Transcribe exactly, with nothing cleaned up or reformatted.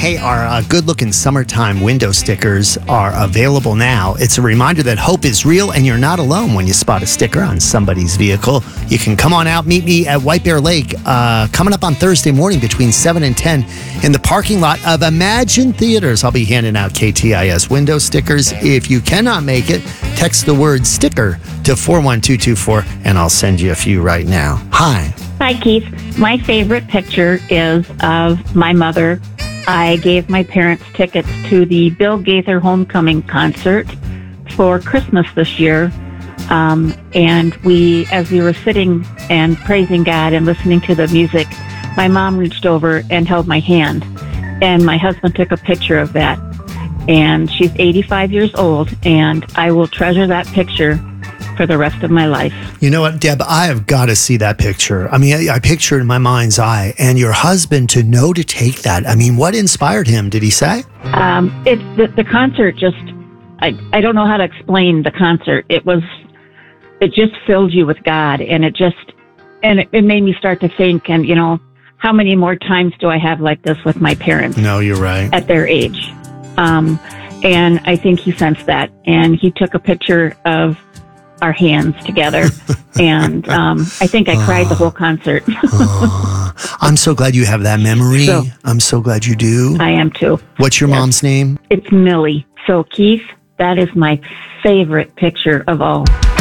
Hey, our uh, good-looking summertime window stickers are available now. It's a reminder that hope is real and you're not alone when you spot a sticker on somebody's vehicle. You can come on out, meet me at White Bear Lake uh, coming up on Thursday morning between seven and ten in the parking lot of Imagine Theaters. I'll be handing out K T I S window stickers. If you cannot make it, text the word sticker to four one two two four and I'll send you a few right now. Hi. Hi, Keith. My favorite picture is of my mother. I gave my parents tickets to the Bill Gaither Homecoming concert for Christmas this year. Um, and we, as we were sitting and praising God and listening to the music, my mom reached over and held my hand. And my husband took a picture of that. And she's eighty-five years old, and I will treasure that picture for the rest of my life. You know what, Deb? I have got to see that picture. I mean, I, I picture it in my mind's eye. And your husband, to know to take that, I mean, what inspired him, did he say? Um, it's the, the concert just, I, I don't know how to explain the concert. It was, it just filled you with God. And it just, and it, it made me start to think, and, you know, how many more times do I have like this with my parents? No, you're right. At their age. Um, and I think he sensed that. And he took a picture of our hands together. And um, I think I cried the whole concert. uh, I'm so glad you have that memory. So, I'm so glad you do. I am too. What's your yes. mom's name? It's Millie. So, Keith, that is my favorite picture of all.